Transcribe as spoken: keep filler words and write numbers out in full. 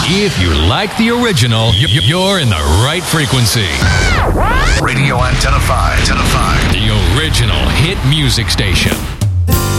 If you like the original, y- y- you're in the right frequency. Radio Antenna five. Antenna five. The original hit music station.